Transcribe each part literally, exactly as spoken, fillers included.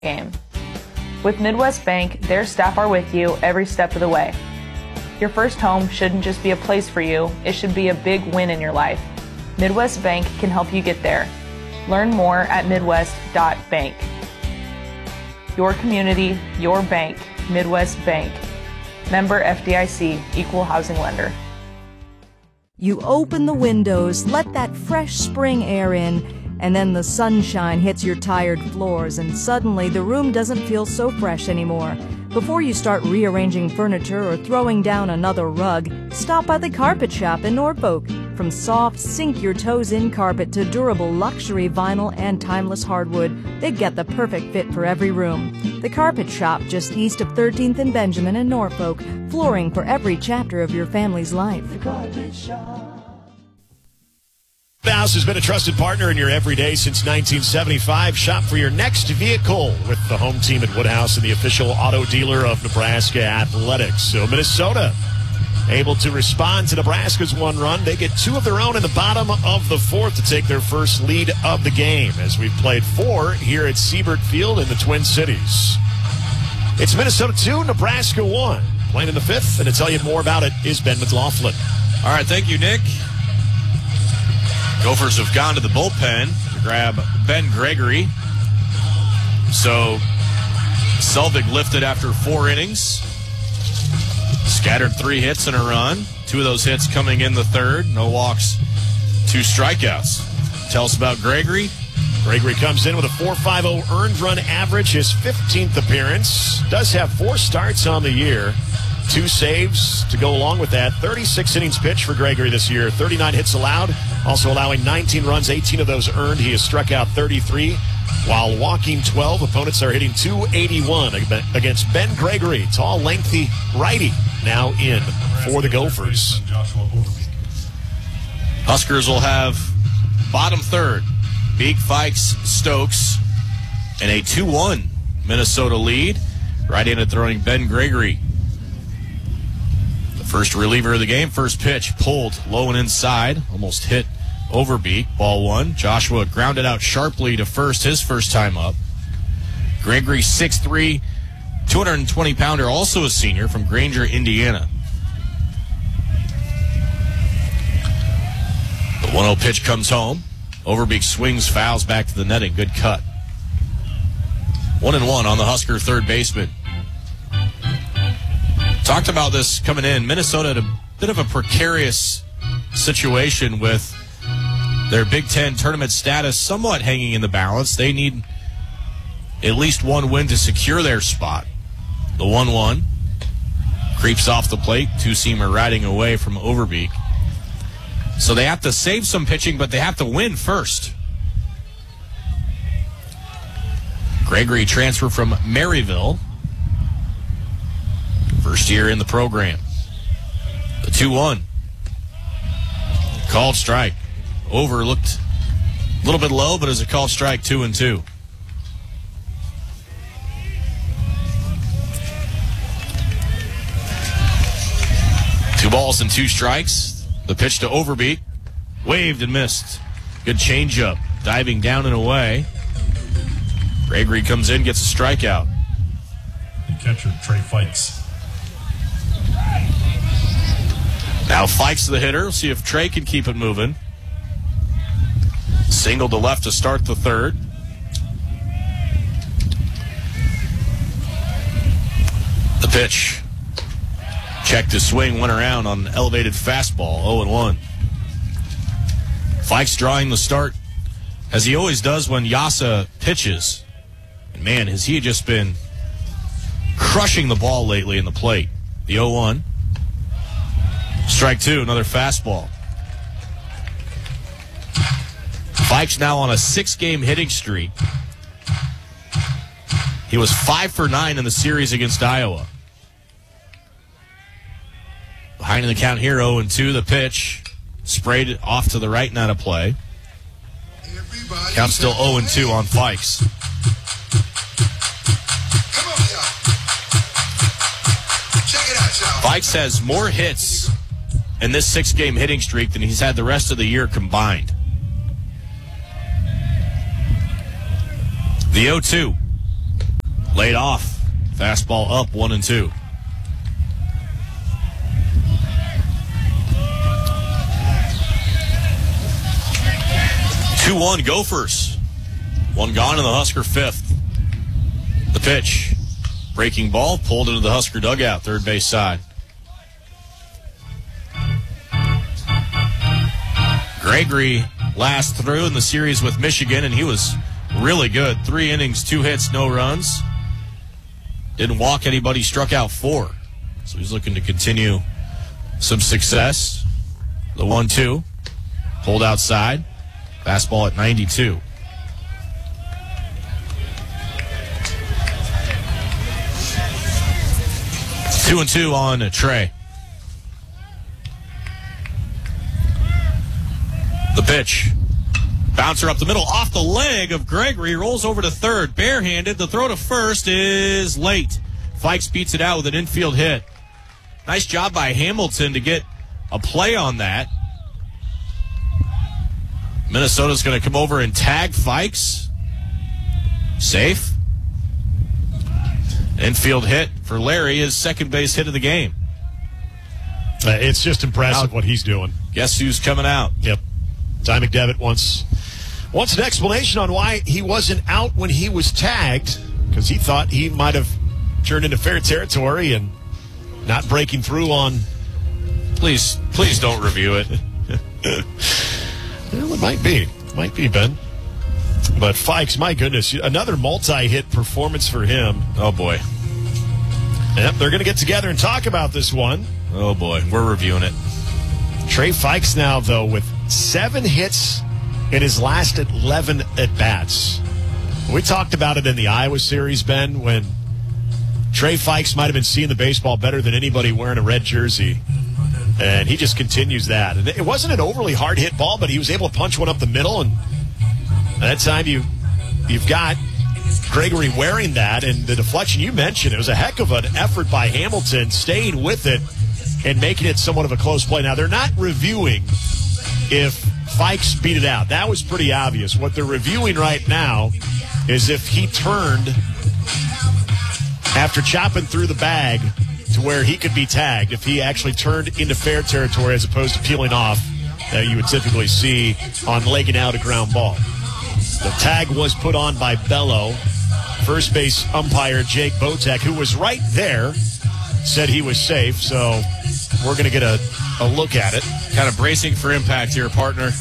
game. With Midwest Bank, their staff are with you every step of the way. Your first home shouldn't just be a place for you, it should be a big win in your life. Midwest Bank can help you get there. Learn more at midwest dot bank. Your community, your bank, Midwest Bank. Member F D I C, Equal Housing Lender. You open the windows, let that fresh spring air in, and then the sunshine hits your tired floors, and suddenly the room doesn't feel so fresh anymore. Before you start rearranging furniture or throwing down another rug, stop by the Carpet Shop in Norfolk. From soft, sink-your-toes-in carpet to durable luxury vinyl and timeless hardwood, they get the perfect fit for every room. The Carpet Shop, just east of thirteenth and Benjamin in Norfolk, flooring for every chapter of your family's life. The Carpet Shop. Woodhouse has been a trusted partner in your everyday since nineteen seventy-five. Shop for your next vehicle with the home team at Woodhouse and the official auto dealer of Nebraska Athletics. So Minnesota able to respond to Nebraska's one run. They get two of their own in the bottom of the fourth to take their first lead of the game as we've played four here at Siebert Field in the Twin Cities. It's Minnesota two, Nebraska one. Playing in the fifth, and to tell you more about it is Ben McLaughlin. All right, thank you, Nick. Gophers have gone to the bullpen to grab Ben Gregory. So Selvig lifted after four innings. Scattered three hits and a run. Two of those hits coming in the third. No walks, two strikeouts. Tell us about Gregory. Gregory comes in with a four point five oh earned run average, his fifteenth appearance. Does have four starts on the year. Two saves to go along with that. thirty-six innings pitched for Gregory this year. thirty-nine hits allowed, also allowing nineteen runs, eighteen of those earned. He has struck out thirty-three, while walking twelve. Opponents are hitting two eighty-one against Ben Gregory. Tall, lengthy righty now in for the Gophers. Huskers will have bottom third. Beek, Fikes, Stokes, and a two one Minnesota lead. Right-handed throwing Ben Gregory. First reliever of the game, first pitch pulled low and inside, almost hit Overbeek. Ball one. Joshua grounded out sharply to first his first time up. Gregory, six three, two hundred twenty pounder, also a senior from Granger, Indiana. The one oh pitch comes home. Overbeek swings, fouls back to the netting. Good cut. One and one on the Husker third baseman. Talked about this coming in. Minnesota had a bit of a precarious situation with their Big Ten tournament status somewhat hanging in the balance. They need at least one win to secure their spot. The one one creeps off the plate. Two-seamer riding away from Overbeek. So they have to save some pitching, but they have to win first. Gregory transferred from Maryville. First year in the program. The two one. Called strike. Over looked a little bit low, but as a called strike, two and two. Two balls and two strikes. The pitch to Overbeek. Waved and missed. Good changeup. Diving down and away. Gregory comes in, gets a strikeout. The catcher, Trey Fikes. Now Fikes the hitter. We'll see if Trey can keep it moving. Single to left to start the third. The pitch. Check to swing, went around on an elevated fastball, oh and one. Fikes drawing the start, as he always does when Yasa pitches. And man, has he just been crushing the ball lately in the plate. The oh one. Strike two, another fastball. Fikes now on a six-game hitting streak. He was five for nine in the series against Iowa. Behind in the count here, oh and two. The pitch sprayed off to the right and out of play. Count still oh and two on Fikes. Fikes has more hits in this six-game hitting streak than he's had the rest of the year combined. The oh two. Laid off. Fastball up, one and two. two one Gophers. One gone in the Husker fifth. The pitch. Breaking ball pulled into the Husker dugout, third base side. Gregory last through in the series with Michigan, and he was really good. Three innings, two hits, no runs. Didn't walk anybody, struck out four. So he's looking to continue some success. The one two. Pulled outside. Fastball at ninety-two. Two and two on Trey. The pitch. Bouncer up the middle, off the leg of Gregory, rolls over to third, barehanded. The throw to first is late. Fikes beats it out with an infield hit. Nice job by Hamilton to get a play on that. Minnesota's going to come over and tag Fikes. Safe. Infield hit for Larry, his second base hit of the game. Uh, it's just impressive Out. what he's doing. Guess who's coming out? Yep. Ty McDevitt wants, wants an explanation on why he wasn't out when he was tagged, because he thought he might have turned into fair territory and not breaking through on. Please, please don't review it. Well, it might be. Might be, Ben. But Fikes, my goodness, another multi-hit performance for him. Oh, boy. Yep, they're going to get together and talk about this one. Oh, boy. We're reviewing it. Trey Fikes now, though, with seven hits in his last eleven at-bats. We talked about it in the Iowa series, Ben, when Trey Fikes might have been seeing the baseball better than anybody wearing a red jersey. And he just continues that. And it wasn't an overly hard hit ball, but he was able to punch one up the middle. And that time you, you've got Gregory wearing that. And the deflection you mentioned, it was a heck of an effort by Hamilton staying with it and making it somewhat of a close play. Now, they're not reviewing if Fikes beat it out. That was pretty obvious. What they're reviewing right now is if he turned after chopping through the bag to where he could be tagged, if he actually turned into fair territory as opposed to peeling off that you would typically see on legging out a ground ball. The tag was put on by Bello. First base umpire Jake Botek, who was right there, said he was safe, so we're going to get a, a look at it. Kind of bracing for impact here, partner.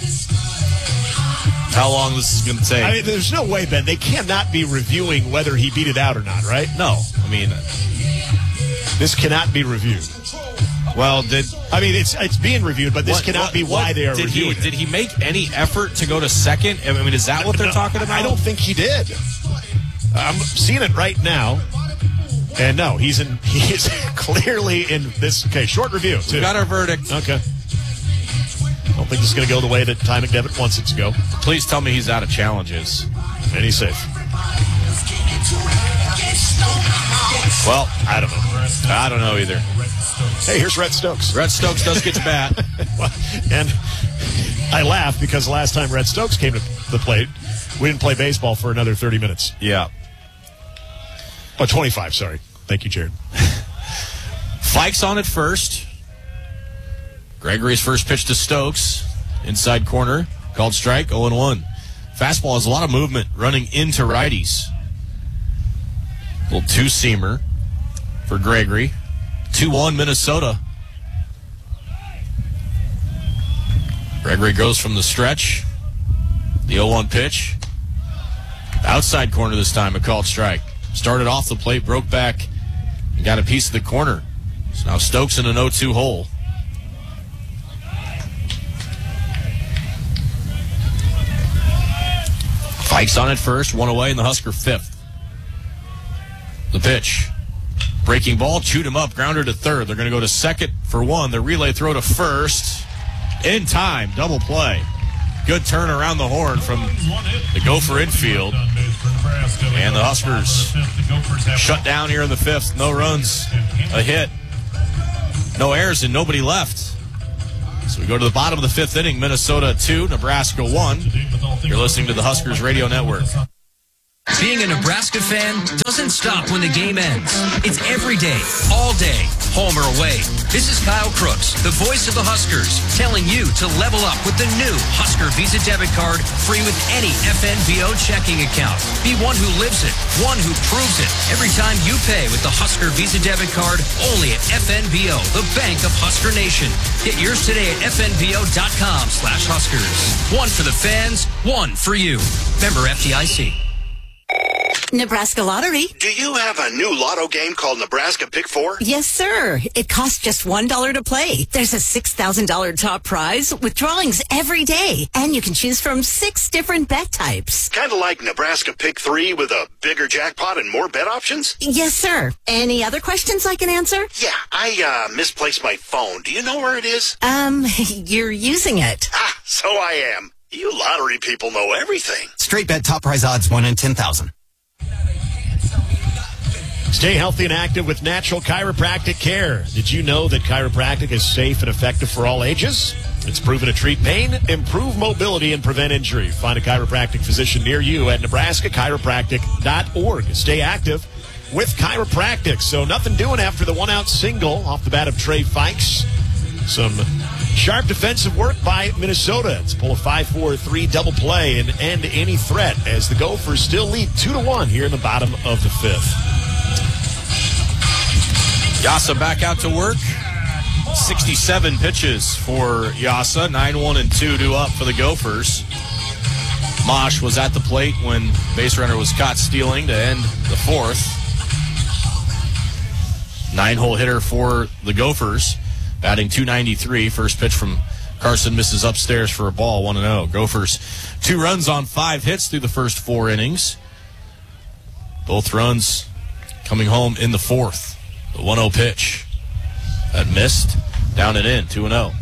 How long this is going to take? I mean, there's no way, Ben. They cannot be reviewing whether he beat it out or not, right? No. I mean, this cannot be reviewed. Well, did I mean it's it's being reviewed, but this what, cannot what, be why what, they are did reviewing he, it. Did he make any effort to go to second? I mean, is that what they're No, talking about? I don't think he did. I'm seeing it right now, and no, he's in. He is clearly in this. Okay, short review. Too. We got our verdict. Okay. I don't think this is going to go the way that Ty McDevitt wants it to go. Please tell me he's out of challenges. And he's safe. Well, I don't know. I don't know either. Hey, here's Rhett Stokes. Rhett Stokes does get to bat. And I laugh because the last time Rhett Stokes came to the plate, we didn't play baseball for another thirty minutes. Yeah. Oh, twenty-five, sorry. Thank you, Jared. Fikes on at first. Gregory's first pitch to Stokes. Inside corner. Called strike, oh and one. Fastball has a lot of movement running into righties. Little two-seamer for Gregory. two one Minnesota. Gregory goes from the stretch. The oh one pitch. Outside corner this time, a called strike. Started off the plate, broke back, and got a piece of the corner. So now Stokes in an oh two hole. Fikes on it first, one away in the Husker fifth. The pitch. Breaking ball, chewed him up, grounder to third. They're going to go to second for one. The relay throw to first. In time, double play. Good turn around the horn from the Gopher infield. And the Huskers shut down here in the fifth. No runs, a hit, no errors, and nobody left. So we go to the bottom of the fifth inning. Minnesota two, Nebraska one. You're listening to the Huskers Radio Network. Being a Nebraska fan doesn't stop when the game ends. It's every day, all day, home or away. This is Kyle Crooks, the voice of the Huskers, telling you to level up with the new Husker Visa debit card, free with any F N B O checking account. Be one who lives it, one who proves it. Every time you pay with the Husker Visa debit card, only at F N B O, the bank of Husker Nation. Get yours today at fnbo.com slash Huskers. One for the fans, one for you. Member F D I C. Nebraska Lottery. Do you have a new lotto game called Nebraska Pick Four? Yes, sir. It costs just one dollar to play. There's a six thousand dollars top prize with drawings every day. And you can choose from six different bet types. Kind of like Nebraska Pick Three with a bigger jackpot and more bet options? Yes, sir. Any other questions I can answer? Yeah, I uh, misplaced my phone. Do you know where it is? Um, you're using it. Ah, so I am. You lottery people know everything. Straight bet top prize odds one in ten thousand. Stay healthy and active with Natural Chiropractic Care. Did you know that chiropractic is safe and effective for all ages? It's proven to treat pain, improve mobility, and prevent injury. Find a chiropractic physician near you at nebraska chiropractic dot org. Stay active with chiropractic. So nothing doing after the one-out single off the bat of Trey Fikes. Some sharp defensive work by Minnesota. It's pull a five four three double play and end any threat as the Gophers still lead two to one here in the bottom of the fifth. Yasa back out to work. sixty-seven pitches for Yasa. nine one and two due up for the Gophers. Mosh was at the plate when base runner was caught stealing to end the fourth. Nine-hole hitter for the Gophers, batting two ninety-three. First pitch from Carson misses upstairs for a ball, one and oh. Gophers two runs on five hits through the first four innings. Both runs coming home in the fourth. The one oh pitch that missed, down and in, two and oh.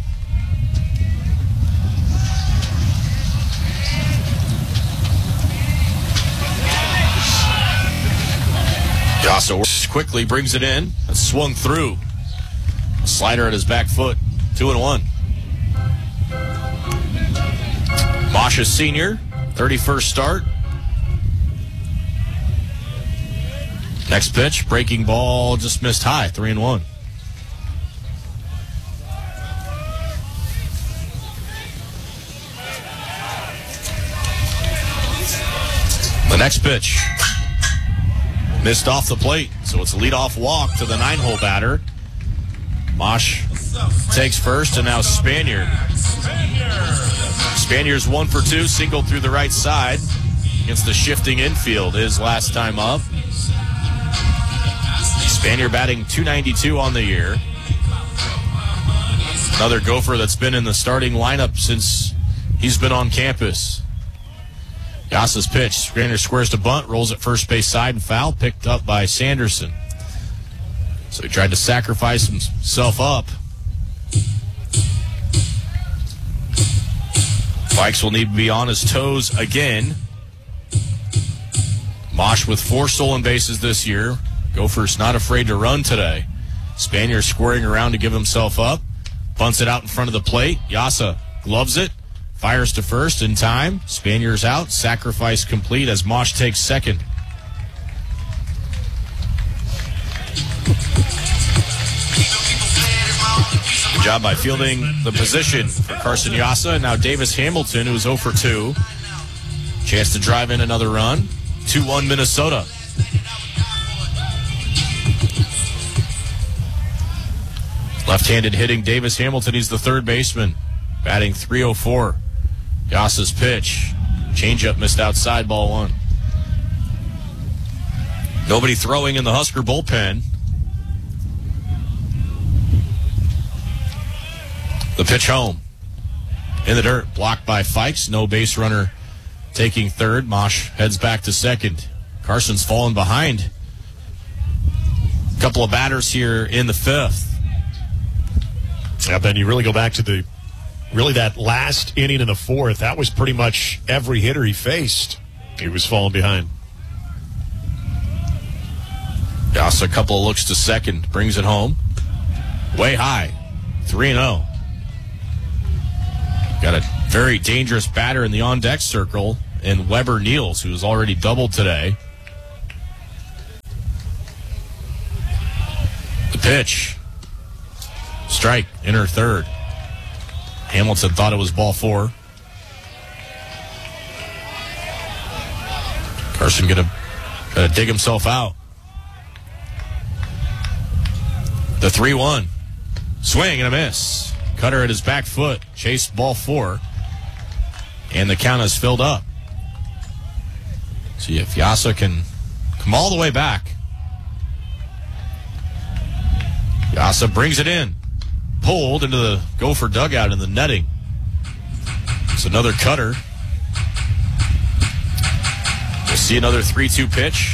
Yasa works quickly, brings it in, and swung through. A slider at his back foot, two and one. Masha Senior, thirty-first start. Next pitch, breaking ball, just missed high, three and one. The next pitch, missed off the plate, so it's a leadoff walk to the nine-hole batter. Mosh takes first, and now Spaniard. Spaniard's one for two, singled through the right side against the shifting infield his last time up. Spaniard batting two ninety-two on the year. Another Gopher that's been in the starting lineup since he's been on campus. Yasa's pitch. Spaniard squares to bunt, rolls at first base side and foul, picked up by Sanderson. So he tried to sacrifice himself up. Fikes will need to be on his toes again. Mosh with four stolen bases this year. Gophers not afraid to run today. Spaniard squaring around to give himself up. Bunts it out in front of the plate. Yasa gloves it. Fires to first in time. Spaniard's out. Sacrifice complete as Mosh takes second. Good job by fielding the position for Carson Yasa. And now Davis Hamilton, who's oh for two. Chance to drive in another run. two one Minnesota. Left-handed hitting Davis Hamilton. He's the third baseman, batting three oh four. Yasa's pitch. Changeup missed outside, ball one. Nobody throwing in the Husker bullpen. The pitch home. In the dirt, blocked by Fikes. No base runner taking third. Mosh heads back to second. Carson's fallen behind. A couple of batters here in the fifth. Yeah, Ben, you really go back to the, really that last inning in the fourth, that was pretty much every hitter he faced. He was falling behind. Yasa, a couple of looks to second, brings it home. Way high, three and oh. Got a very dangerous batter in the on-deck circle and Weber Niels, who's already doubled today. The pitch. Strike, inner third. Hamilton thought it was ball four. Carson gonna, gonna dig himself out. The three one. Swing and a miss. Cutter at his back foot. Chased ball four. And the count is filled up. See if Yasa can come all the way back. Yasa brings it in. Pulled into the Gopher dugout in the netting. It's another cutter. We'll see another three two pitch.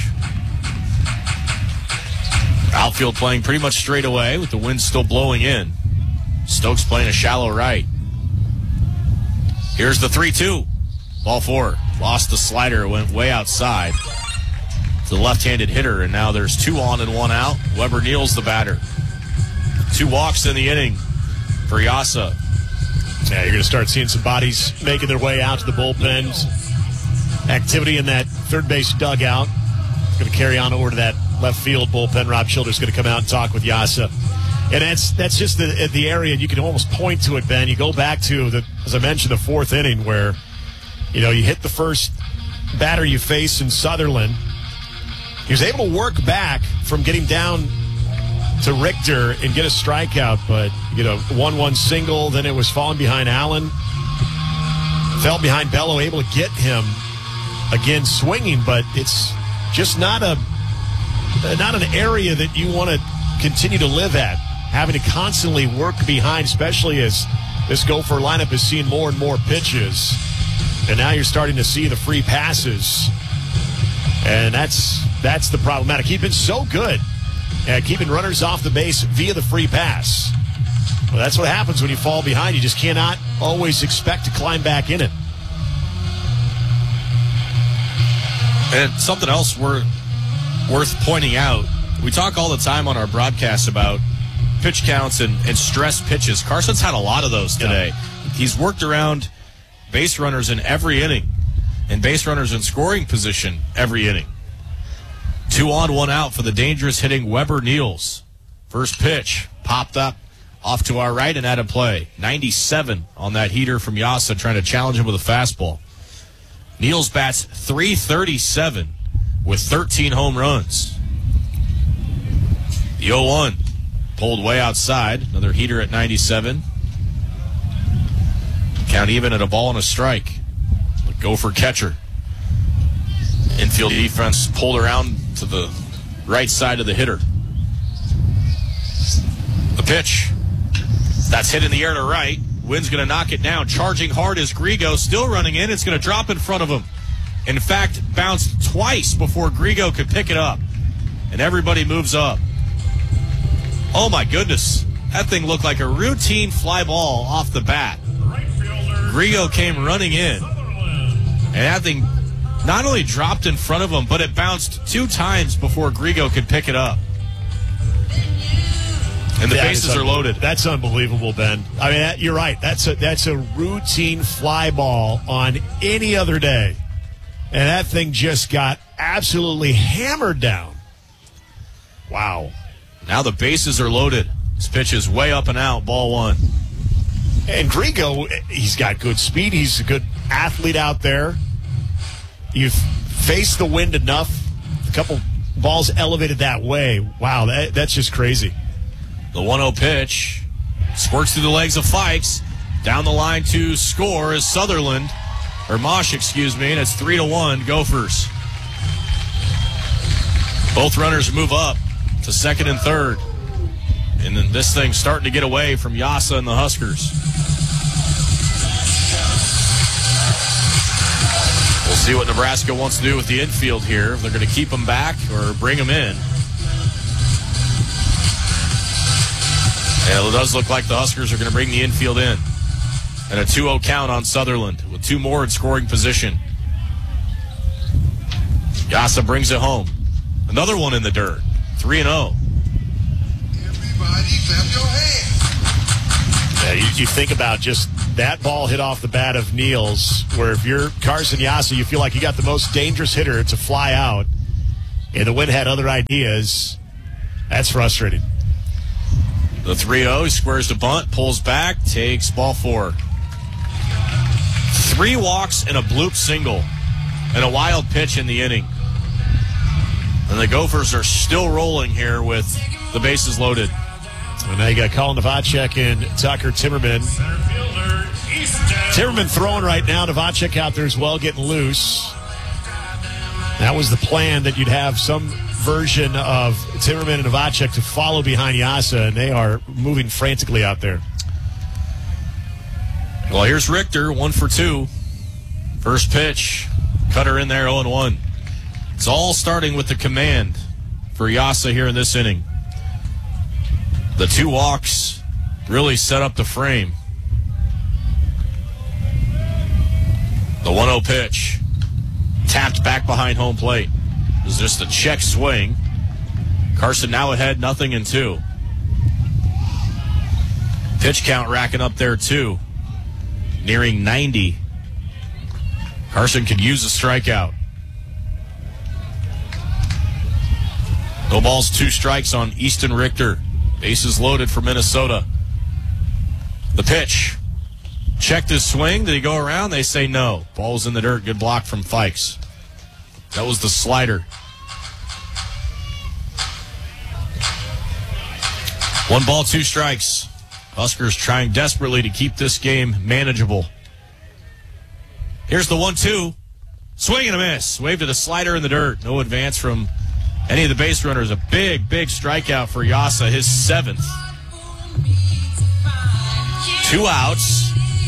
Outfield playing pretty much straight away with the wind still blowing in. Stokes playing a shallow right. Here's the three two. Ball four. Lost the slider. Went way outside. To the left-handed hitter, and now there's two on and one out. Weber Niels the batter. Two walks in the inning for Yasa. Yeah, you're going to start seeing some bodies making their way out to the bullpens. Activity in that third base dugout. Going to carry on over to that left field bullpen. Rob Childers going to come out and talk with Yasa. And that's that's just the the area, and you can almost point to it, Ben. You go back to, the, as I mentioned, the fourth inning where, you know, you hit the first batter you face in Sutherland. He was able to work back from getting down to Richter and get a strikeout, but, you know, one one single, then it was falling behind Allen. Fell behind Bello, able to get him again swinging, but it's just not a not an area that you want to continue to live at, having to constantly work behind, especially as this Gopher lineup is seeing more and more pitches. And now you're starting to see the free passes. And that's that's the problematic. He's been so good at keeping runners off the base via the free pass. Well, that's what happens when you fall behind. You just cannot always expect to climb back in it. And something else worth, worth pointing out, we talk all the time on our broadcasts about pitch counts and, and stress pitches. Carson's had a lot of those today. Yeah. He's worked around base runners in every inning and base runners in scoring position every inning. Two on, one out for the dangerous hitting Weber Niels. First pitch popped up off to our right and out of play. ninety-seven on that heater from Yasa, trying to challenge him with a fastball. Niels bats three thirty-seven with thirteen home runs. The oh one pulled way outside. Another heater at ninety-seven. Count even at a ball and a strike. Gopher catcher. Infield defense pulled around to the right side of the hitter. The pitch. That's hit in the air to right. Wind's going to knock it down. Charging hard is Grigo. Still running in. It's going to drop in front of him. In fact, bounced twice before Grigo could pick it up. And everybody moves up. Oh, my goodness. That thing looked like a routine fly ball off the bat. Grigo came running in. And that thing not only dropped in front of him, but it bounced two times before Grigo could pick it up. And the that bases are loaded. That's unbelievable, Ben. I mean, that, you're right. That's a that's a routine fly ball on any other day. And that thing just got absolutely hammered down. Wow. Now the bases are loaded. This pitch is way up and out, ball one. And Grigo, he's got good speed. He's a good athlete out there. You've faced the wind enough. A couple balls elevated that way. Wow, that, that's just crazy. The one oh pitch squirts through the legs of Fikes. Down the line to score is Sutherland, or Mosh, excuse me, and it's three to one Gophers. Both runners move up to second and third. And then this thing's starting to get away from Yasa and the Huskers. We'll see what Nebraska wants to do with the infield here. If they're going to keep them back or bring them in. And it does look like the Huskers are going to bring the infield in. And a two oh count on Sutherland with two more in scoring position. Yasa brings it home. Another one in the dirt. three and oh. And Yeah, you, you think about just that ball hit off the bat of Niels, where if you're Carson Yasa, you feel like you got the most dangerous hitter to fly out, and the wind had other ideas. That's frustrating. The three oh, he squares the bunt, pulls back, takes ball four. Three walks and a bloop single, and a wild pitch in the inning. And the Gophers are still rolling here with the bases loaded. And now you got Colin Novacek and Tucker Timmerman. Timmerman throwing right now. Novacek out there as well, getting loose. That was the plan, that you'd have some version of Timmerman and Novacek to follow behind Yasa, and they are moving frantically out there. Well, here's Richter, one for two. First pitch, cutter in there, oh and one. It's all starting with the command for Yasa here in this inning. The two walks really set up the frame. The one oh pitch, tapped back behind home plate. It was just a check swing. Carson now ahead, nothing in two. Pitch count racking up there too, nearing ninety. Carson could use a strikeout. No balls, two strikes on Easton Richter. Bases loaded for Minnesota. The pitch. Checked his swing. Did he go around? They say no. Ball's in the dirt. Good block from Fikes. That was the slider. One ball, two strikes. Huskers trying desperately to keep this game manageable. Here's the one two. Swing and a miss. Wave to the slider in the dirt. No advance from any of the base runners. A big, big strikeout for Yasa, his seventh. Two outs.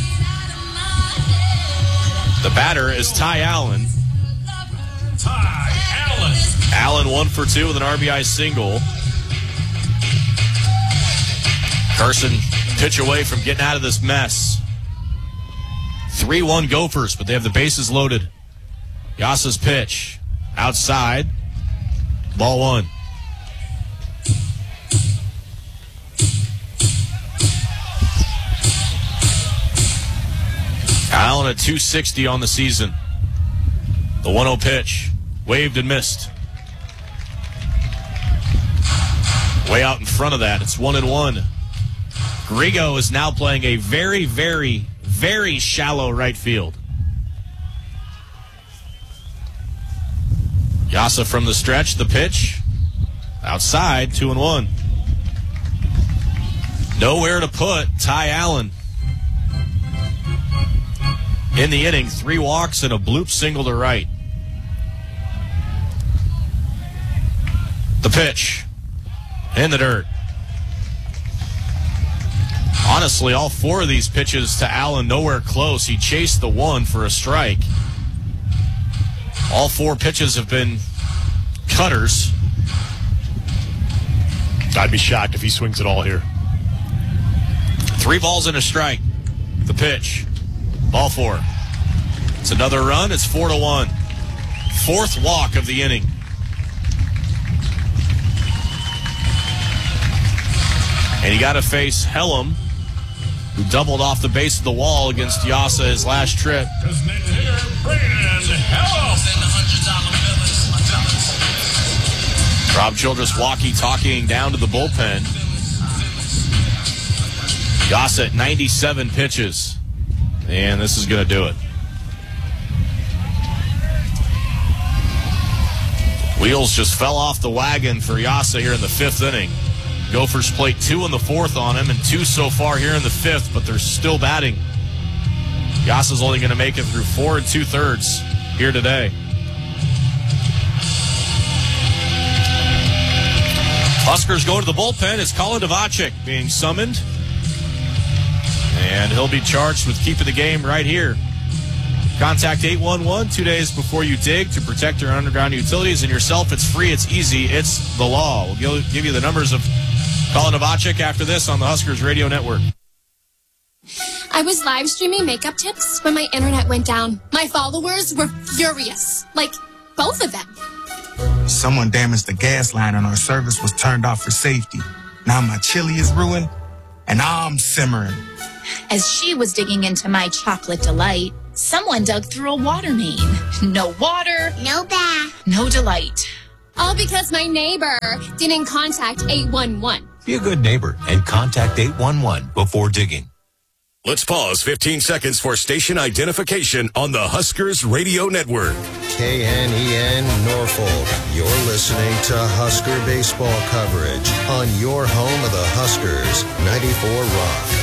The batter is Ty Allen. Ty Allen. Allen one for two with an R B I single. Carson pitch away from getting out of this mess. three one Gophers, but they have the bases loaded. Yasa's pitch. Outside. Ball one. Allen at two sixty on the season. The one oh pitch. Waved and missed. Way out in front of that. It's one and one. Grigo is now playing a very, very, very shallow right field. Yasa from the stretch, the pitch. Outside, two and one. Nowhere to put Ty Allen. In the inning, three walks and a bloop single to right. The pitch. In the dirt. Honestly, all four of these pitches to Allen nowhere close. He chased the one for a strike. All four pitches have been cutters. I'd be shocked if he swings it all here. Three balls and a strike. The pitch. Ball four. It's another run. It's four to one. Fourth walk of the inning. And you got to face Hellam, who doubled off the base of the wall against Yasa his last trip. Rob Childress walkie-talkieing down to the bullpen. Yasa at ninety-seven pitches. And this is going to do it. Wheels just fell off the wagon for Yasa here in the fifth inning. Gophers played two in the fourth on him and two so far here in the fifth, but they're still batting. Yasa's only going to make it through four and two-thirds here today. Huskers go to the bullpen. It's Colin Novacek being summoned. And he'll be charged with keeping the game right here. Contact eight one one two days before you dig to protect your underground utilities and yourself. It's free, it's easy, it's the law. We'll give you the numbers of Colin Novacek after this on the Huskers Radio Network. I was live streaming makeup tips when my internet went down. My followers were furious. Like, both of them. Someone damaged the gas line and our service was turned off for safety. Now my chili is ruined and I'm simmering. As she was digging into my chocolate delight, someone dug through a water main. No water, No bath. no delight. All because my neighbor didn't contact eight one one. Be a good neighbor and contact eight one one before digging. Let's pause fifteen seconds for station identification on the Huskers Radio Network. K N E N Norfolk. You're listening to Husker baseball coverage on your home of the Huskers, ninety-four Rock.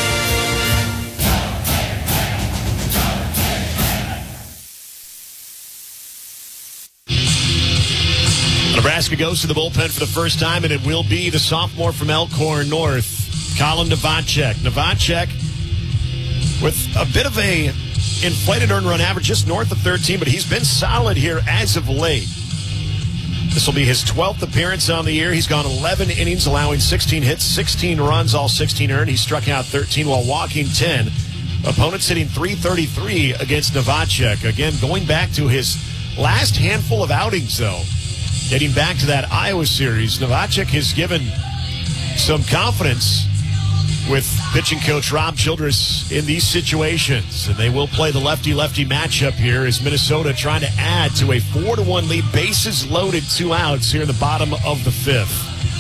Nebraska goes to the bullpen for the first time, and it will be the sophomore from Elkhorn North, Colin Novacek. Novacek with a bit of a inflated earned run average, just north of thirteen, but he's been solid here as of late. This will be his twelfth appearance on the year. He's gone eleven innings, allowing sixteen hits, sixteen runs, all sixteen earned. He struck out thirteen while walking ten. Opponents hitting three thirty-three against Novacek. Again, going back to his last handful of outings, though. Dating back to that Iowa series, Novacek has given some confidence with pitching coach Rob Childress in these situations. And they will play the lefty-lefty matchup here as Minnesota trying to add to a four to one lead. Bases loaded, two outs here in the bottom of the fifth.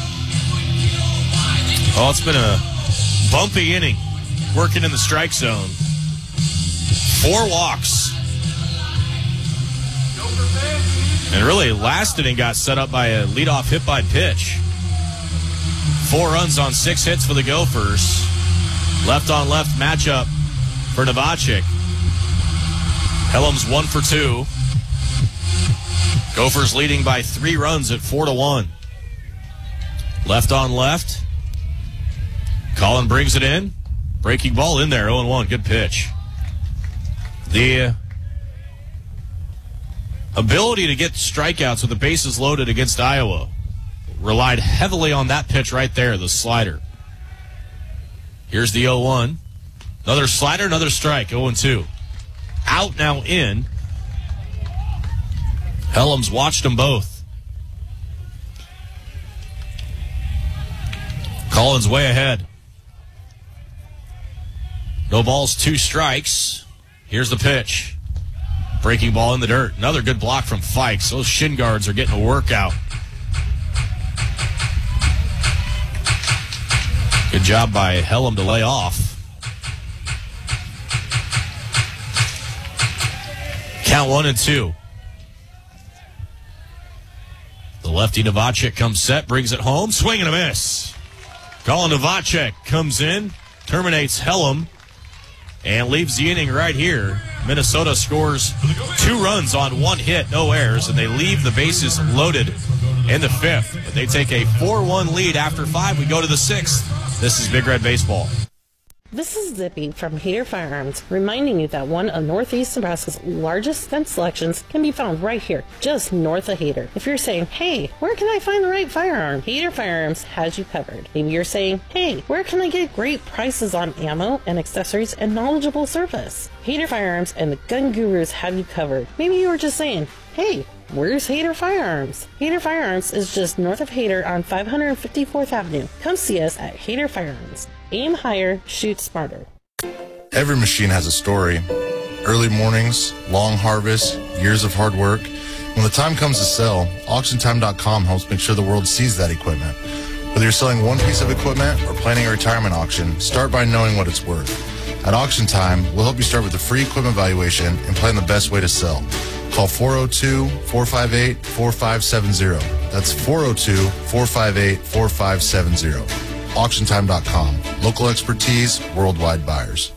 Oh, it's been a bumpy inning working in the strike zone. Four walks. And really, last inning got set up by a leadoff hit by pitch. Four runs on six hits for the Gophers. Left on left matchup for Novacek. Hellum's one for two. Gophers leading by three runs at four to one. Left on left. Colin brings it in. Breaking ball in there, oh and one. Good pitch. The ability to get strikeouts with the bases loaded against Iowa relied heavily on that pitch right there, the slider. Here's the oh one. Another slider, another strike, oh and two. Out now in. Hellum's watched them both. Collins way ahead. No balls, two strikes. Here's the pitch. Breaking ball in the dirt. Another good block from Fikes. Those shin guards are getting a workout. Good job by Hellum to lay off. Count one and two. The lefty Novacek comes set, brings it home. Swing and a miss. Colin Novacek comes in, terminates Hellum, and leaves the inning right here. Minnesota scores two runs on one hit, no errors, and they leave the bases loaded in the fifth. But they take a four one lead after five. We go to the sixth. This is Big Red Baseball. This is Zippy from Hader Firearms, reminding you that one of Northeast Nebraska's largest gun selections can be found right here, just north of Hader. If you're saying, hey, where can I find the right firearm? Hader Firearms has you covered. Maybe you're saying, hey, where can I get great prices on ammo and accessories and knowledgeable service? Hader Firearms and the Gun Gurus have you covered. Maybe you were just saying, hey, where's Hader Firearms? Hader Firearms is just north of Hader on five hundred fifty-fourth Avenue. Come see us at Hader Firearms. Aim higher, shoot smarter. Every machine has a story. Early mornings, long harvests, years of hard work. When the time comes to sell, auction time dot com helps make sure the world sees that equipment. Whether you're selling one piece of equipment or planning a retirement auction, start by knowing what it's worth. At Auction Time, we'll help you start with a free equipment valuation and plan the best way to sell. Call four oh two, four five eight, four five seven zero. That's four oh two, four five eight, four five seven zero. auction time dot com. Local expertise, worldwide buyers.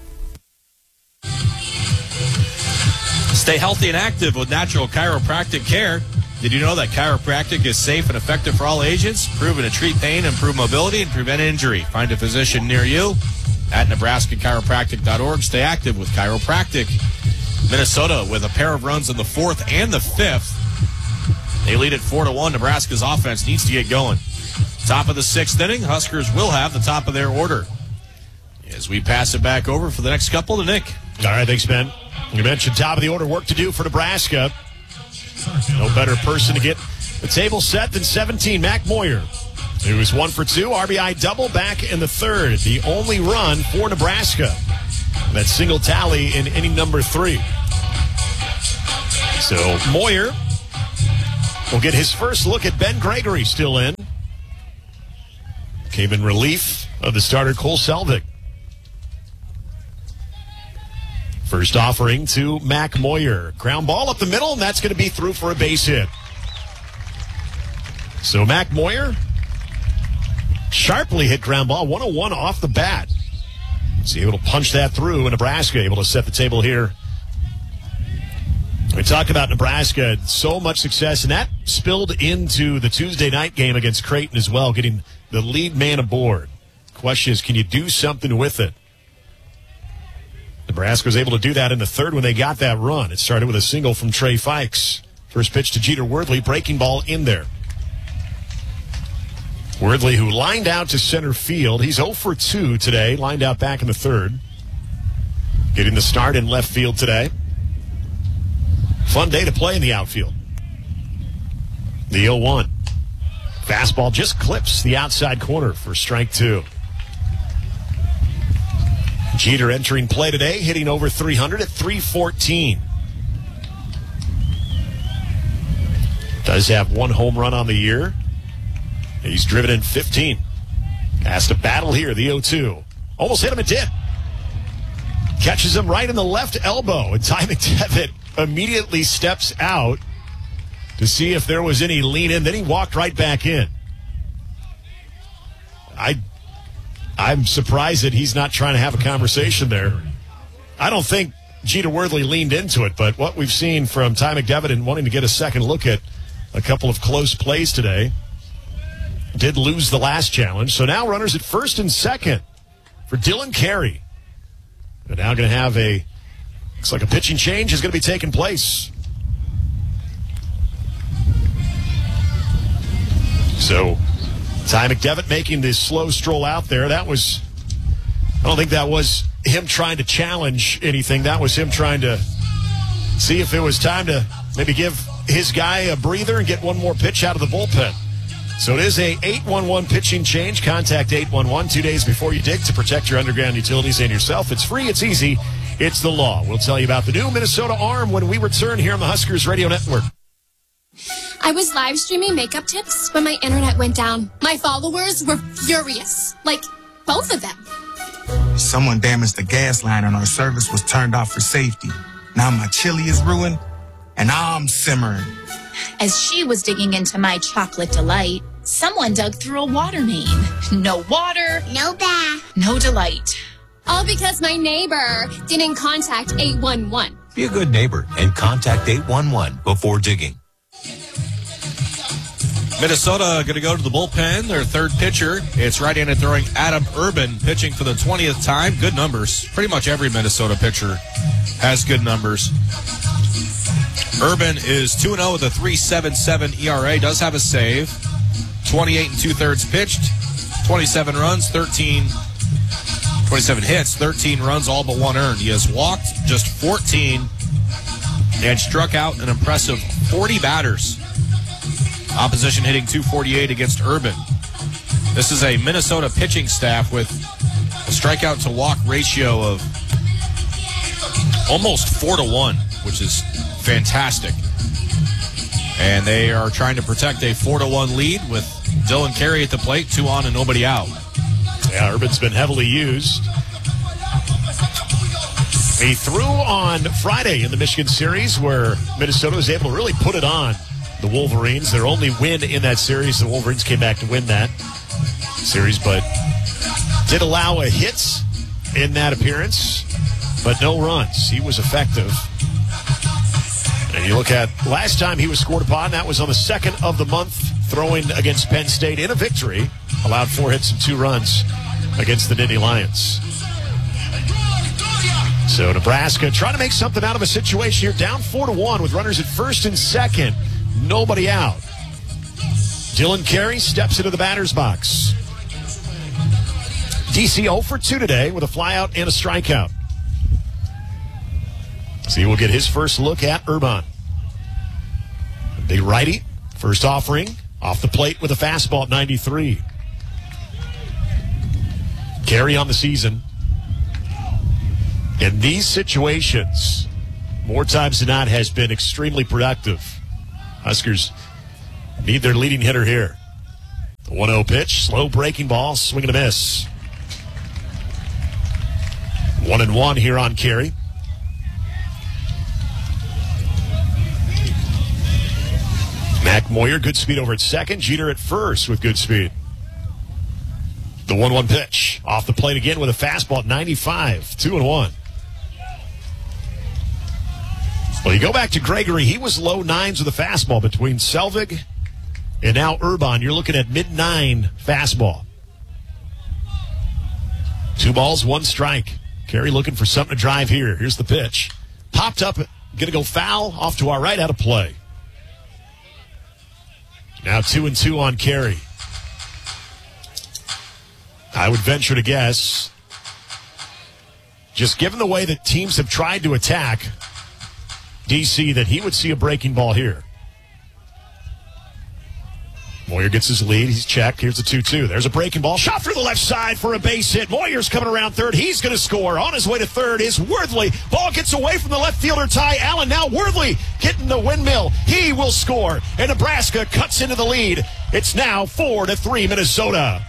Stay healthy and active with natural chiropractic care. Did you know that chiropractic is safe and effective for all ages? Proven to treat pain, improve mobility, and prevent injury. Find a physician near you at Nebraska Chiropractic dot org. Stay active with chiropractic. Minnesota with a pair of runs in the fourth and the fifth. They lead at four to one. Nebraska's offense needs to get going. Top of the sixth inning, Huskers will have the top of their order. As we pass it back over for the next couple to Nick. All right, thanks, Ben. You mentioned top of the order work to do for Nebraska. No better person to get the table set than seventeen, Mac Moyer. It was one for two. R B I double back in the third. The only run for Nebraska. That single tally in inning number three. So Moyer will get his first look at Ben Gregory still in. Came in relief of the starter Cole Selvig. First offering to Mac Moyer. Ground ball up the middle, and that's going to be through for a base hit. So Mac Moyer sharply hit ground ball, one oh one off the bat. So able to punch that through, and Nebraska able to set the table here. We talk about Nebraska, so much success, and that spilled into the Tuesday night game against Creighton as well, getting the lead man aboard. Question is, can you do something with it? Nebraska was able to do that in the third when they got that run. It started with a single from Trey Fikes. First pitch to Jeter Worthley, breaking ball in there. Worthley, who lined out to center field. He's oh for two today, lined out back in the third. Getting the start in left field today. Fun day to play in the outfield. The oh one. Fastball just clips the outside corner for strike two. Jeter entering play today, hitting over three hundred at three fourteen. Does have one home run on the year. He's driven in fifteen. Has to battle here, the oh two. Almost hit him, it did. Catches him right in the left elbow, and Ty McDevitt immediately steps out to see if there was any lean in. Then he walked right back in. I, I'm surprised that he's not trying to have a conversation there. I don't think Jeter Worthley leaned into it, but what we've seen from Ty McDevitt and wanting to get a second look at a couple of close plays today, did lose the last challenge. So now runners at first and second for Dylan Carey. They're now going to have a, looks like a pitching change is going to be taking place. So Ty McDevitt making this slow stroll out there. That was, I don't think that was him trying to challenge anything. That was him trying to see if it was time to maybe give his guy a breather and get one more pitch out of the bullpen. So it is a eight one one pitching change. Contact eight one one two days before you dig to protect your underground utilities and yourself. It's free, it's easy, it's the law. We'll tell you about the new Minnesota Arm when we return here on the Huskers Radio Network. I was live streaming makeup tips when my internet went down. My followers were furious. Like, both of them. Someone damaged the gas line and our service was turned off for safety. Now my chili is ruined and I'm simmering. As she was digging into my chocolate delight, someone dug through a water main. No water. No bath. No delight. All because my neighbor didn't contact eight one one. Be a good neighbor and contact eight one one before digging. Minnesota going to go to the bullpen. Their third pitcher, it's right-handed throwing Adam Urban, pitching for the twentieth time. Good numbers. Pretty much every Minnesota pitcher has good numbers. Urban is two and oh with a three point seven seven E R A. Does have a save. twenty-eight and two-thirds pitched. twenty-seven runs, thirteen, twenty-seven hits, thirteen runs, all but one earned. He has walked just fourteen and struck out an impressive forty batters. Opposition hitting two forty-eight against Urban. This is a Minnesota pitching staff with a strikeout to walk ratio of almost four to one, which is fantastic. And they are trying to protect a four to one lead with Dylan Carey at the plate, two on and nobody out. Yeah, Urban's been heavily used. He threw on Friday in the Michigan series where Minnesota was able to really put it on the Wolverines. Their only win in that series, the Wolverines came back to win that series, but did allow a hit in that appearance, but no runs. He was effective. And you look at last time he was scored upon, that was on the second of the month, throwing against Penn State in a victory. Allowed four hits and two runs against the Nittany Lions. So Nebraska trying to make something out of a situation here, down four to one with runners at first and second. Nobody out. Dylan Carey steps into the batter's box. D C oh for two today with a flyout and a strikeout. So he will get his first look at Urban. Big righty, first offering, off the plate with a fastball at ninety-three. Carey on the season. In these situations, more times than not, has been extremely productive. Huskers need their leading hitter here. The one oh pitch, slow breaking ball, swing and a miss. One and one here on Carey. Mac Moyer, good speed over at second. Jeter at first with good speed. The one one pitch. Off the plate again with a fastball at ninety-five. Two and one. Well, you go back to Gregory. He was low nines with a fastball between Selvig and now Urban. You're looking at mid-nine fastball. Two balls, one strike. Carey looking for something to drive here. Here's the pitch. Popped up. Going to go foul. Off to our right, out of play. Now two and two on Carey. I would venture to guess, just given the way that teams have tried to attack D C, that he would see a breaking ball here. Moyer gets his lead. He's checked. Here's the two two. There's a breaking ball. Shot through the left side for a base hit. Moyer's coming around third. He's going to score. On his way to third is Worthley. Ball gets away from the left fielder, Ty Allen. Now Worthley getting the windmill. He will score. And Nebraska cuts into the lead. It's now four to three Minnesota.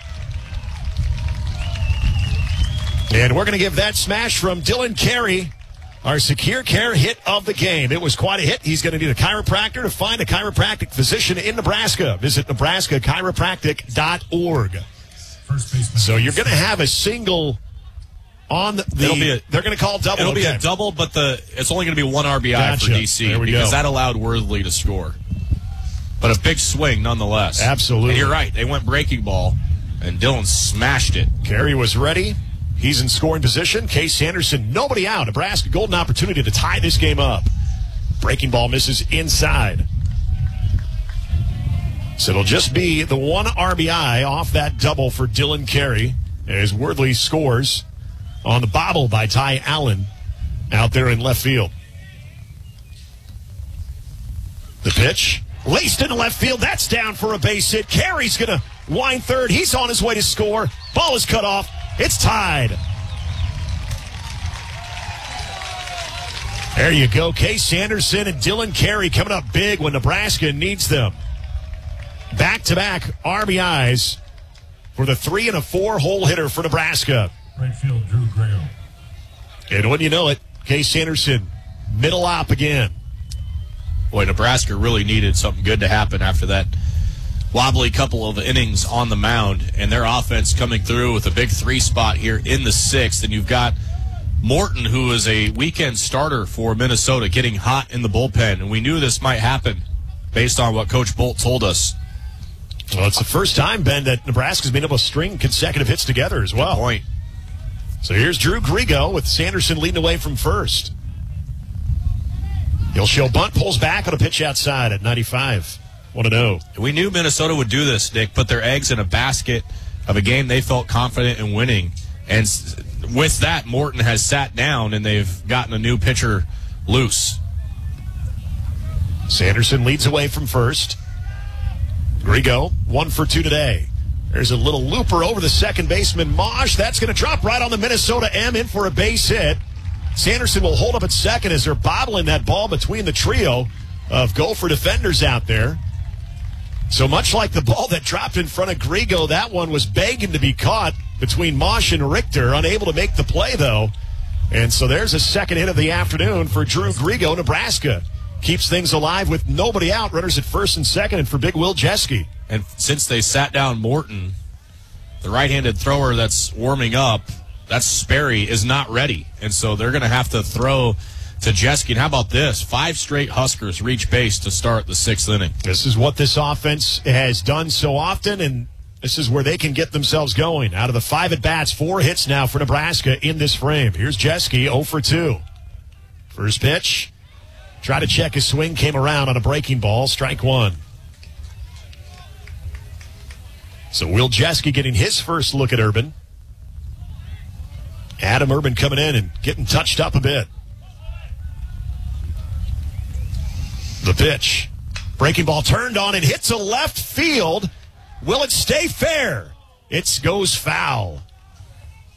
And we're going to give that smash from Dylan Carey our Secure Care hit of the game. It was quite a hit. He's going to need a chiropractor. To find a chiropractic physician in Nebraska, visit Nebraska Chiropractic dot org. So you're going to have a single on the. It'll be a, they're going to call double. It'll okay. be a double, but the it's only going to be one R B I Gotcha. for D C There we because go. that allowed Worthley to score. But a big swing nonetheless. Absolutely. And you're right. They went breaking ball, and Dylan smashed it. Carey was ready. He's in scoring position. Case Sanderson, nobody out. Nebraska, golden opportunity to tie this game up. Breaking ball misses inside. So it'll just be the one R B I off that double for Dylan Carey as Worthley scores on the bobble by Ty Allen out there in left field. The pitch, laced into left field. That's down for a base hit. Carey's going to wind third. He's on his way to score. Ball is cut off. It's tied. There you go. Case Sanderson and Dylan Carey coming up big when Nebraska needs them. Back-to-back R B Is for the three and a four hole hitter for Nebraska. Right field, Drew Graham. And when you know it, Case Sanderson, middle op again. Boy, Nebraska really needed something good to happen after that wobbly couple of innings on the mound, and their offense coming through with a big three spot here in the sixth. And you've got Morton, who is a weekend starter for Minnesota, getting hot in the bullpen. And we knew this might happen based on what Coach Bolt told us. Well, it's the first time, Ben, that Nebraska's been able to string consecutive hits together as well. Good point. So here's Drew Grigo with Sanderson leading away from first. He'll show bunt, pulls back on a pitch outside at ninety-five. one and oh. We knew Minnesota would do this, Nick, put their eggs in a basket of a game they felt confident in winning. And with that, Morton has sat down, and they've gotten a new pitcher loose. Sanderson leads away from first. Grigo, one for two today. There's a little looper over the second baseman, Mosh. That's going to drop right on the Minnesota M, in for a base hit. Sanderson will hold up at second as they're bobbling that ball between the trio of Gopher defenders out there. So much like the ball that dropped in front of Grigo, that one was begging to be caught between Mosh and Richter, unable to make the play, though. And so there's a second hit of the afternoon for Drew Grigo. Nebraska keeps things alive with nobody out. Runners at first and second, and for Big Will Jeske. And since they sat down Morton, the right-handed thrower that's warming up, that's Sperry, is not ready. And so they're going to have to throw to Jeske. And how about this? Five straight Huskers reach base to start the sixth inning. This is what this offense has done so often, and this is where they can get themselves going. Out of the five at-bats, four hits now for Nebraska in this frame. Here's Jeske, oh for two. First pitch. Try to check his swing, came around on a breaking ball. Strike one. So Will Jeske getting his first look at Urban. Adam Urban coming in and getting touched up a bit. The pitch. Breaking ball turned on and hits a left field. Will it stay fair? It goes foul.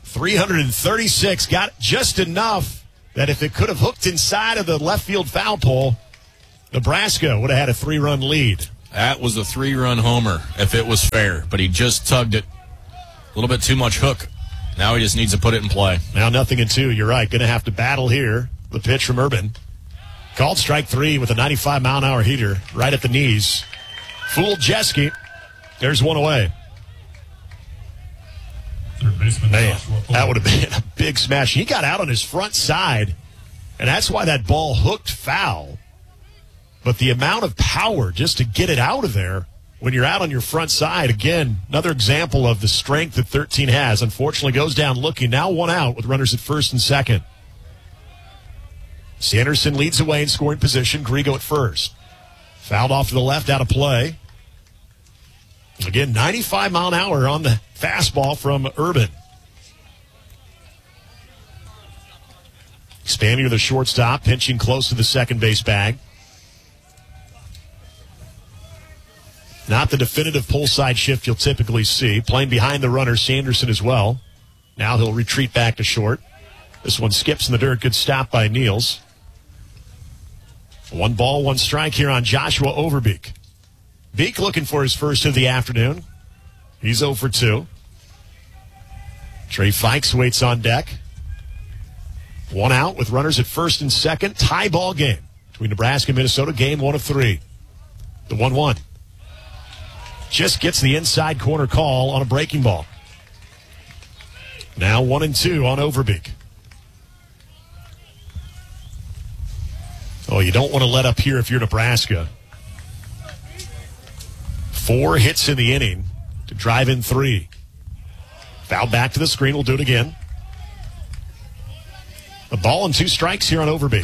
three thirty-six. Got just enough that if it could have hooked inside of the left field foul pole, Nebraska would have had a three-run lead. That was a three-run homer if it was fair, but he just tugged it. A little bit too much hook. Now he just needs to put it in play. Now nothing in two. You're right. Going to have to battle here. The pitch from Urban. Called strike three with a ninety-five mile an hour heater right at the knees. Fooled Jeske. There's one away. Man, that would have been a big smash. He got out on his front side, and that's why that ball hooked foul. But the amount of power just to get it out of there when you're out on your front side, again, another example of the strength that thirteen has. Unfortunately, goes down looking. Now one out with runners at first and second. Sanderson leads away in scoring position. Grigo at first. Fouled off to the left, out of play. Again, ninety-five mile an hour on the fastball from Urban. Spanier, the shortstop, pinching close to the second base bag. Not the definitive pull side shift you'll typically see. Playing behind the runner, Sanderson as well. Now he'll retreat back to short. This one skips in the dirt. Good stop by Niels. One ball, one strike here on Joshua Overbeek. Beek looking for his first of the afternoon. He's oh for two. Trey Fikes waits on deck. One out with runners at first and second. Tie ball game between Nebraska and Minnesota. Game one of three. The one one. Just gets the inside corner call on a breaking ball. Now one and two on Overbeek. Oh, you don't want to let up here if you're Nebraska. Four hits in the inning to drive in three. Foul back to the screen. We'll do it again. A ball and two strikes here on Overbeek.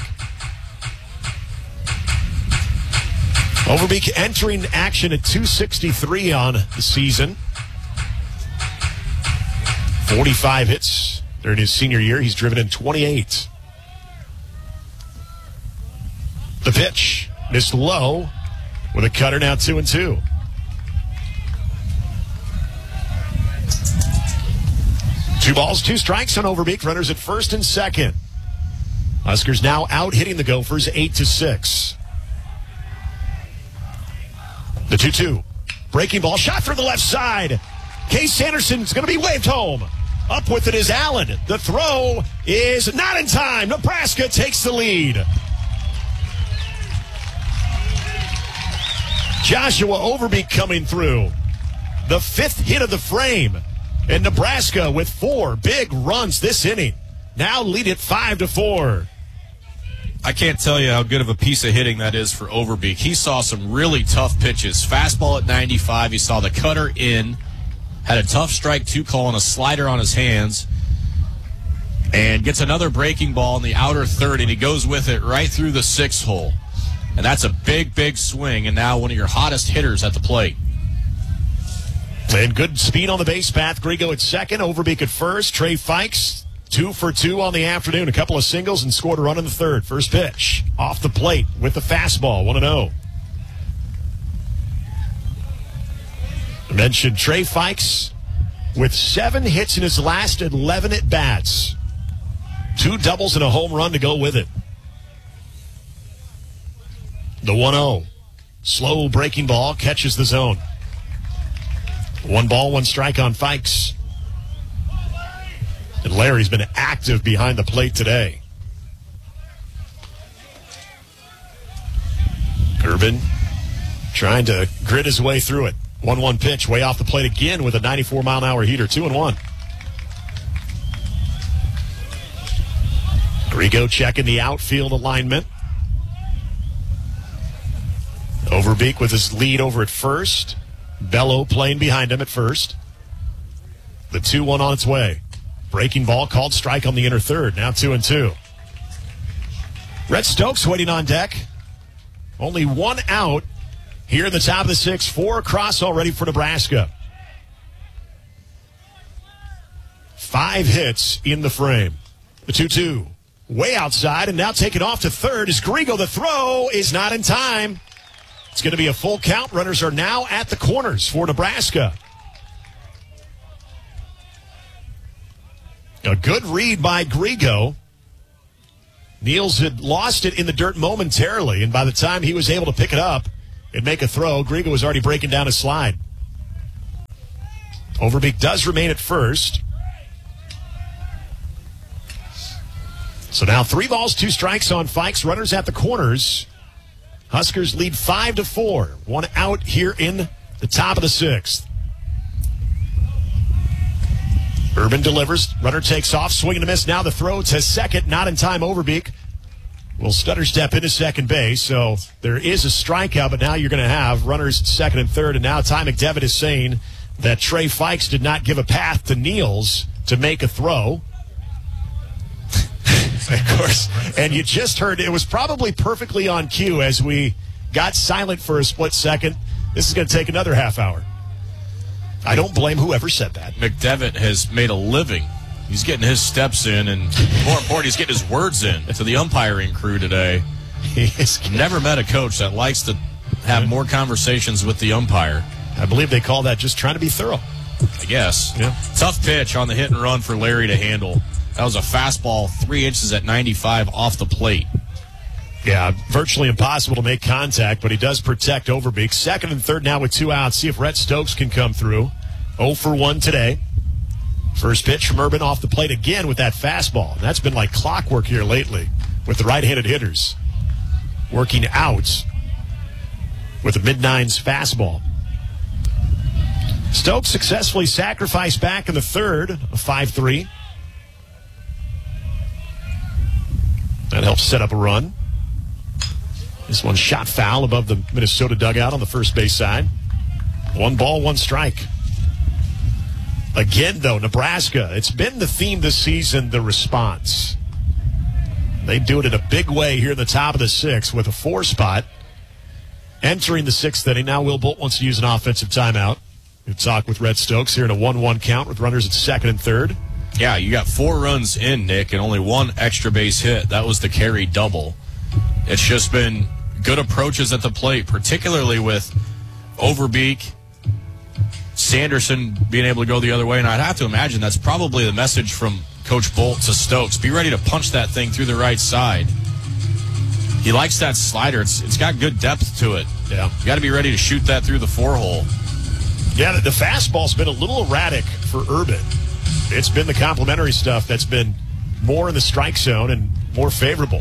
Overbeek entering action at two sixty-three on the season. forty-five hits during his senior year. He's driven in twenty-eight. The pitch missed low with a cutter, now two and two. Two balls, two strikes on Overbeek. Runners at first and second. Huskers now out hitting the Gophers eight to six. The two two. Breaking ball, shot from the left side. Case Sanderson's going to be waved home. Up with it is Allen. The throw is not in time. Nebraska takes the lead. Joshua Overbeek coming through. The fifth hit of the frame. And Nebraska with four big runs this inning. Now lead it five to four. I can't tell you how good of a piece of hitting that is for Overbeek. He saw some really tough pitches. Fastball at ninety-five. He saw the cutter in. Had a tough strike two call and a slider on his hands. And gets another breaking ball in the outer third, and he goes with it right through the sixth hole. And that's a big, big swing, and now one of your hottest hitters at the plate. And good speed on the base path. Grigo at second, Overbeek at first. Trey Fikes, two for two on the afternoon. A couple of singles and scored a run in the third. First pitch, off the plate with the fastball, one and oh. I mentioned Trey Fikes with seven hits in his last eleven at-bats. Two doubles and a home run to go with it. The one oh. Slow breaking ball catches the zone. One ball, one strike on Fikes. And Larry's been active behind the plate today. Urban trying to grit his way through it. one one pitch, way off the plate again with a ninety-four mile an hour heater. two and one. Grigo checking the outfield alignment. Overbeek with his lead over at first. Bello playing behind him at first. The two one on its way. Breaking ball called strike on the inner third. Now two and two. Rhett Stokes waiting on deck. Only one out here in the top of the sixth. Four across already for Nebraska. Five hits in the frame. The two two. Way outside and now taken off to third is Grigo. The throw is not in time. It's going to be a full count. Runners are now at the corners for Nebraska. A good read by Grigo. Niels had lost it in the dirt momentarily, and by the time he was able to pick it up and make a throw, Grigo was already breaking down a slide. Overbeek does remain at first. So now three balls, two strikes on Fikes. Runners at the corners. Huskers lead five to four. One out here in the top of the sixth. Urban delivers. Runner takes off. Swing and a miss. Now the throw to second. Not in time. Overbeek will stutter step into second base. So there is a strikeout, but now you're going to have runners at second and third. And now Ty McDevitt is saying that Trey Fikes did not give a path to Niels to make a throw. Of course. And you just heard it was probably perfectly on cue as we got silent for a split second. This is going to take another half hour. I don't blame whoever said that. McDevitt has made a living. He's getting his steps in, and more important, he's getting his words in to the umpiring crew today. He's never met a coach that likes to have more conversations with the umpire. I believe they call that just trying to be thorough. I guess. Yeah. Tough pitch on the hit and run for Larry to handle. That was a fastball, three inches at ninety-five off the plate. Yeah, virtually impossible to make contact, but he does protect Overbeek. Second and third now with two outs. See if Rhett Stokes can come through. oh for one today. First pitch from Urban off the plate again with that fastball. That's been like clockwork here lately with the right-handed hitters. Working out with a mid-nines fastball. Stokes successfully sacrificed back in the third, a five three. That helps set up a run. This one shot foul above the Minnesota dugout on the first base side. One ball, one strike. Again, though, Nebraska, it's been the theme this season, the response. They do it in a big way here in the top of the sixth with a four spot. Entering the sixth inning, now Will Bolt wants to use an offensive timeout. We'll talk with Rhett Stokes here in a one one count with runners at second and third. Yeah, you got four runs in, Nick, and only one extra base hit. That was the carry double. It's just been good approaches at the plate, particularly with Overbeek, Sanderson being able to go the other way. And I'd have to imagine that's probably the message from Coach Bolt to Stokes. Be ready to punch that thing through the right side. He likes that slider. It's It's got good depth to it. Yeah. You got to be ready to shoot that through the four-hole. Yeah, the, the fastball's been a little erratic for Urban. It's been the complimentary stuff that's been more in the strike zone and more favorable.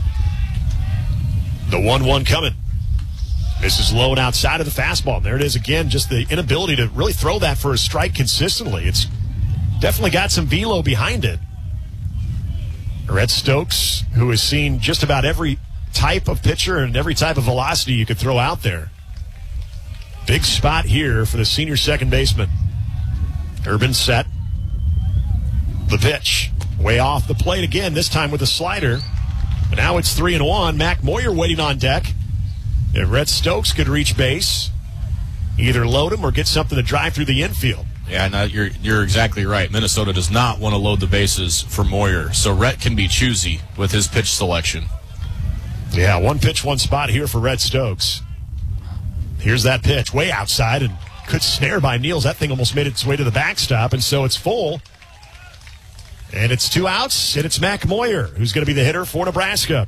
The one one coming. This is low and outside of the fastball. And there it is again, just the inability to really throw that for a strike consistently. It's definitely got some velo behind it. Rhett Stokes, who has seen just about every type of pitcher and every type of velocity you could throw out there. Big spot here for the senior second baseman. Urban set. The pitch. Way off the plate again, this time with a slider. But now it's three and one. Mac Moyer waiting on deck. If Rhett Stokes could reach base, either load him or get something to drive through the infield. Yeah, no, you're you're exactly right. Minnesota does not want to load the bases for Moyer, so Rhett can be choosy with his pitch selection. Yeah, one pitch, one spot here for Rhett Stokes. Here's that pitch, way outside, and good snare by Niels. That thing almost made its way to the backstop, and so it's full. And it's two outs, and it's Mac Moyer, who's going to be the hitter for Nebraska.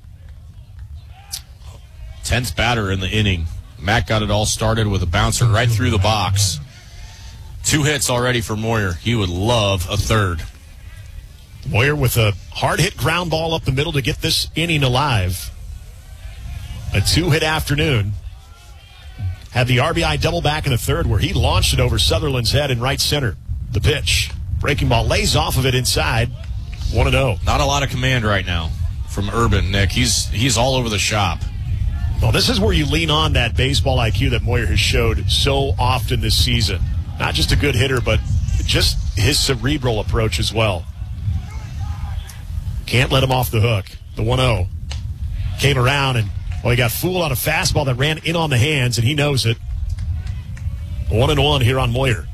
Tenth batter in the inning. Mac got it all started with a bouncer right through the box. Two hits already for Moyer. He would love a third. Moyer with a hard-hit ground ball up the middle to get this inning alive. A two-hit afternoon. Had the R B I double back in the third where he launched it over Sutherland's head in right center. The pitch. Breaking ball lays off of it inside. one and oh. Not a lot of command right now from Urban, Nick. He's he's all over the shop. Well, this is where you lean on that baseball I Q that Moyer has showed so often this season. Not just a good hitter, but just his cerebral approach as well. Can't let him off the hook. The one oh. Came around and, well, he got fooled on a fastball that ran in on the hands, and he knows it. One and one here on Moyer.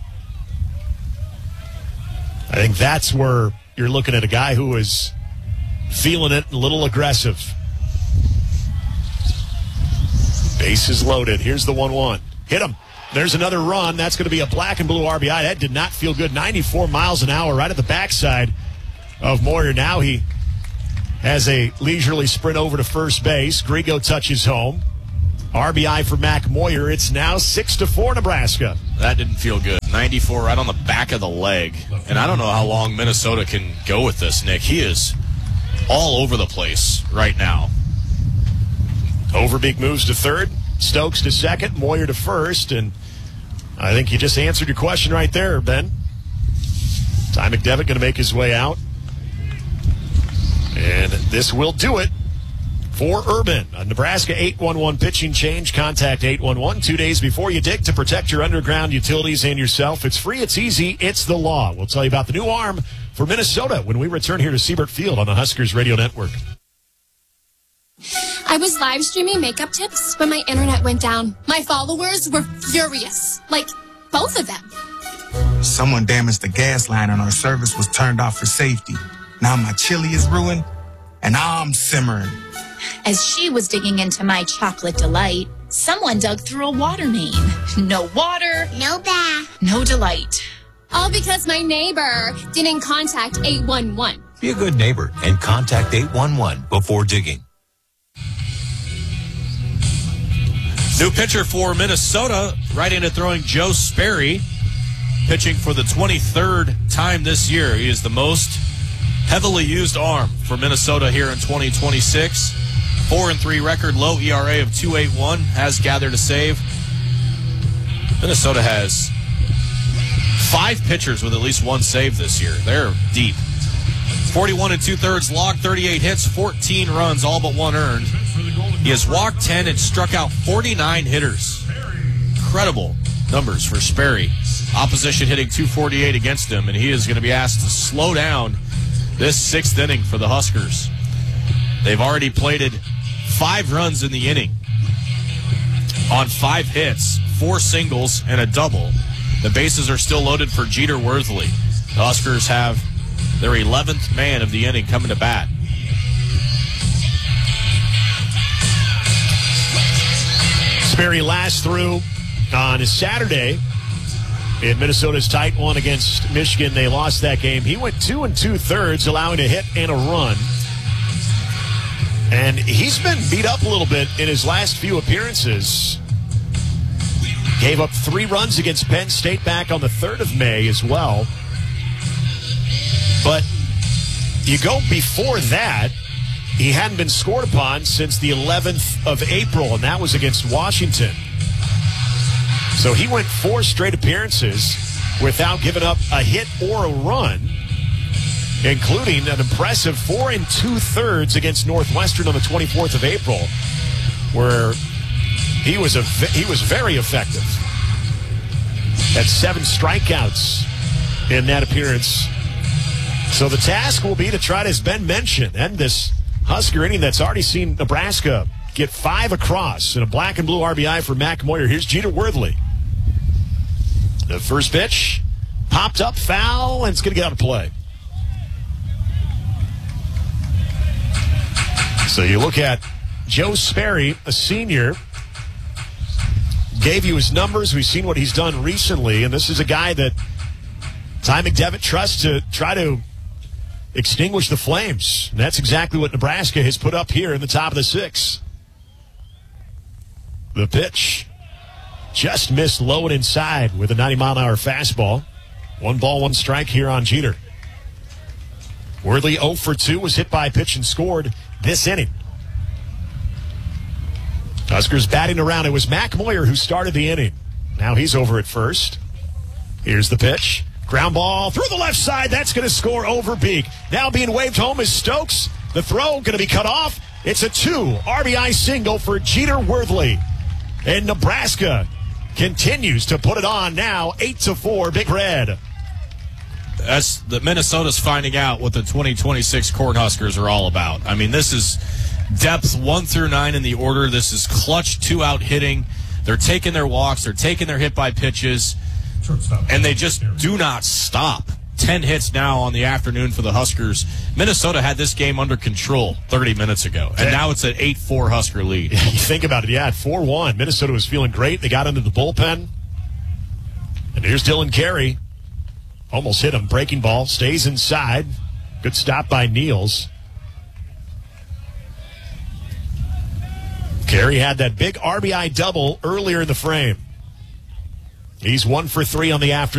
I think that's where you're looking at a guy who is feeling it, a little aggressive. Bases loaded. Here's the one one. Hit him. There's another run. That's going to be a black and blue R B I. That did not feel good. ninety-four miles an hour right at the backside of Moyer. Now he has a leisurely sprint over to first base. Grigo touches home. R B I for Mac Moyer. It's now six to four Nebraska. That didn't feel good. ninety-four right on the back of the leg. And I don't know how long Minnesota can go with this, Nick. He is all over the place right now. Overbeek moves to third. Stokes to second. Moyer to first. And I think you just answered your question right there, Ben. Ty McDevitt going to make his way out. And this will do it for Urban. A Nebraska eight one one pitching change. Contact eight one one two days before you dig to protect your underground utilities and yourself. It's free, it's easy, it's the law. We'll tell you about the new arm for Minnesota when we return here to Siebert Field on the Huskers Radio Network. I was live streaming makeup tips when my internet went down. My followers were furious. Like, both of them. Someone damaged the gas line and our service was turned off for safety. Now my chili is ruined and I'm simmering. As she was digging into my chocolate delight, someone dug through a water main. No water, No bath. no delight. All because my neighbor didn't contact eight one one. Be a good neighbor and contact eight one one before digging. New pitcher for Minnesota, right into throwing Joe Sperry, pitching for the twenty-third time this year. He is the most heavily used arm for Minnesota here in twenty twenty-six. Four and three record, low E R A of two point eight one, has gathered a save. Minnesota has five pitchers with at least one save this year. They're deep. forty-one and two-thirds, logged thirty-eight hits, fourteen runs, all but one earned. He has walked ten and struck out forty-nine hitters. Incredible numbers for Sperry. Opposition hitting two forty-eight against him, and he is going to be asked to slow down this sixth inning for the Huskers. They've already plated five runs in the inning on five hits, four singles, and a double. The bases are still loaded for Jeter Worthley. The Huskers have their eleventh man of the inning coming to bat. Sperry last through on Saturday in Minnesota's tight one against Michigan. They lost that game. He went two and two-thirds, allowing a hit and a run. And he's been beat up a little bit in his last few appearances. Gave up three runs against Penn State back on the third of May as well. But you go before that, he hadn't been scored upon since the eleventh of April, and that was against Washington. So he went four straight appearances without giving up a hit or a run, including an impressive four and two-thirds against Northwestern on the twenty-fourth of April, where he was a he was very effective. Had seven strikeouts in that appearance. So the task will be to try to, as Ben mentioned, end this Husker inning that's already seen Nebraska get five across in a black and blue R B I for Mac Moyer. Here's Jeter Worthley. The first pitch popped up, foul, and it's going to get out of play. So you look at Joe Sperry, a senior, gave you his numbers. We've seen what he's done recently, and this is a guy that Ty McDevitt trusts to try to extinguish the flames. And that's exactly what Nebraska has put up here in the top of the sixth. The pitch just missed low and inside with a ninety mile an hour fastball. One ball, one strike here on Jeter. Worthley oh for two, was hit by a pitch and scored this inning. Huskers batting around. It was Mac Moyer who started the inning. Now he's over at first. Here's the pitch. Ground ball through the left side. That's going to score Overbeek. Now being waved home is Stokes. The throw going to be cut off. It's a two R B I single for Jeter Worthley. And Nebraska continues to put it on now, eight to four, Big Red. That's the Minnesota's finding out what the twenty twenty-six Cornhuskers are all about. I mean, this is depth one through nine in the order. This is clutch two-out hitting. They're taking their walks. They're taking their hit-by pitches. And they just do not stop. Ten hits now on the afternoon for the Huskers. Minnesota had this game under control thirty minutes ago, and now it's an eight four Husker lead. You think about it, yeah, at four one. Minnesota was feeling great. They got into the bullpen. And here's Dylan Carey. Almost hit him. Breaking ball. Stays inside. Good stop by Niels. Carey had that big R B I double earlier in the frame. He's one for three on the afternoon.